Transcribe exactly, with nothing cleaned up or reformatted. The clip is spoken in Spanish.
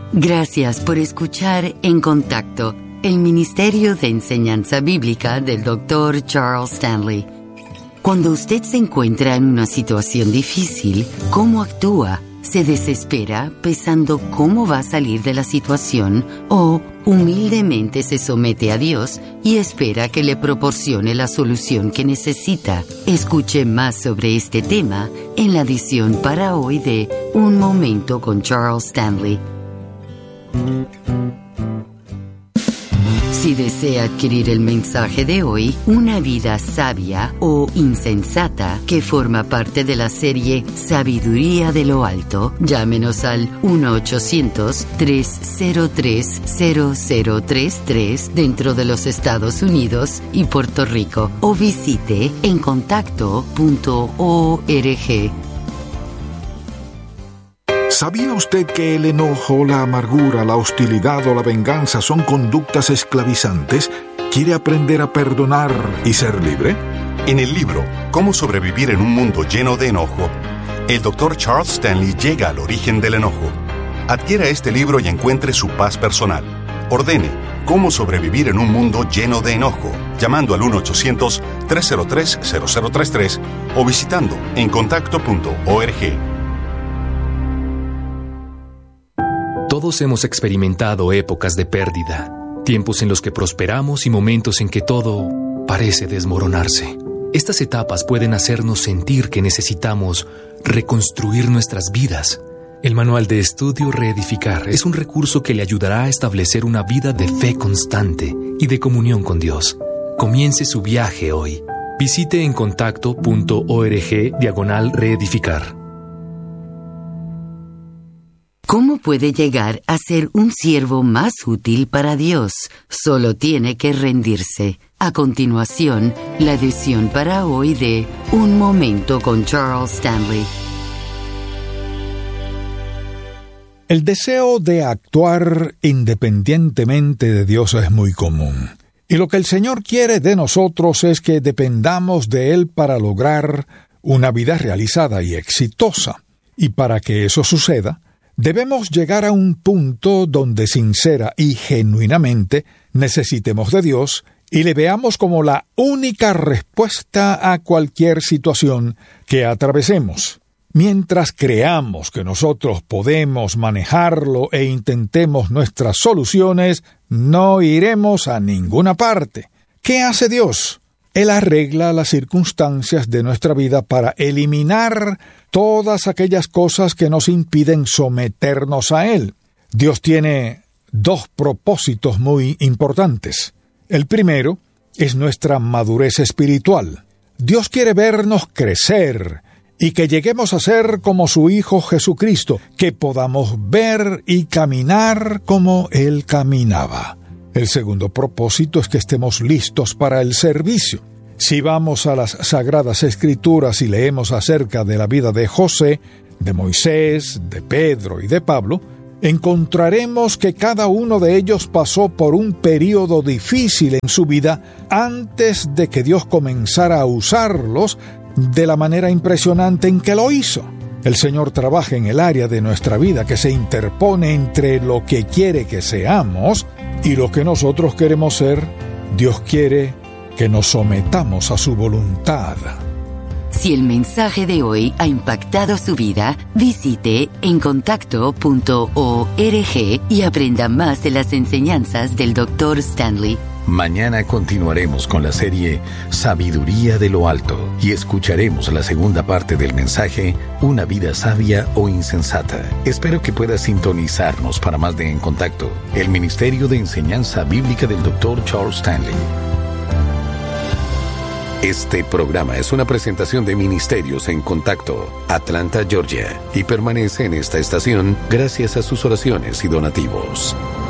Gracias por escuchar En Contacto, el Ministerio de Enseñanza Bíblica del doctor Charles Stanley. Cuando usted se encuentra en una situación difícil, ¿cómo actúa? ¿Se desespera pensando cómo va a salir de la situación o humildemente se somete a Dios y espera que le proporcione la solución que necesita? Escuche más sobre este tema en la edición para hoy de Un Momento con Charles Stanley. Si desea adquirir el mensaje de hoy, Una vida sabia o insensata, que forma parte de la serie Sabiduría de lo Alto, llámenos al uno ochocientos, tres cero tres, cero cero tres tres dentro de los Estados Unidos y Puerto Rico o visite en contacto punto org. ¿Sabía usted que el enojo, la amargura, la hostilidad o la venganza son conductas esclavizantes? ¿Quiere aprender a perdonar y ser libre? En el libro Cómo sobrevivir en un mundo lleno de enojo, el doctor Charles Stanley llega al origen del enojo. Adquiera este libro y encuentre su paz personal. Ordene Cómo sobrevivir en un mundo lleno de enojo, llamando al uno ochocientos, tres cero tres, cero cero tres tres o visitando en contacto punto org. Todos hemos experimentado épocas de pérdida, tiempos en los que prosperamos y momentos en que todo parece desmoronarse. Estas etapas pueden hacernos sentir que necesitamos reconstruir nuestras vidas. El manual de estudio Reedificar es un recurso que le ayudará a establecer una vida de fe constante y de comunión con Dios. Comience su viaje hoy. Visite en contacto punto org diagonal reedificar. ¿Cómo puede llegar a ser un siervo más útil para Dios? Solo tiene que rendirse. A continuación, la edición para hoy de Un Momento con Charles Stanley. El deseo de actuar independientemente de Dios es muy común. Y lo que el Señor quiere de nosotros es que dependamos de Él para lograr una vida realizada y exitosa. Y para que eso suceda, debemos llegar a un punto donde sincera y genuinamente necesitemos de Dios y le veamos como la única respuesta a cualquier situación que atravesemos. Mientras creamos que nosotros podemos manejarlo e intentemos nuestras soluciones, no iremos a ninguna parte. ¿Qué hace Dios? Él arregla las circunstancias de nuestra vida para eliminar todas aquellas cosas que nos impiden someternos a Él. Dios tiene dos propósitos muy importantes. El primero es nuestra madurez espiritual. Dios quiere vernos crecer y que lleguemos a ser como su Hijo Jesucristo, que podamos ver y caminar como Él caminaba. El segundo propósito es que estemos listos para el servicio. Si vamos a las Sagradas Escrituras y leemos acerca de la vida de José, de Moisés, de Pedro y de Pablo, encontraremos que cada uno de ellos pasó por un período difícil en su vida antes de que Dios comenzara a usarlos de la manera impresionante en que lo hizo. El Señor trabaja en el área de nuestra vida que se interpone entre lo que quiere que seamos y lo que nosotros queremos ser. Dios quiere que nos sometamos a su voluntad. Si el mensaje de hoy ha impactado su vida, visite en contacto punto org y aprenda más de las enseñanzas del doctor Stanley. Mañana continuaremos con la serie Sabiduría de lo Alto y escucharemos la segunda parte del mensaje Una vida sabia o insensata. Espero que pueda sintonizarnos para más de En Contacto, el Ministerio de Enseñanza Bíblica del doctor Charles Stanley. Este programa es una presentación de Ministerios en Contacto, Atlanta, Georgia, y permanece en esta estación gracias a sus oraciones y donativos.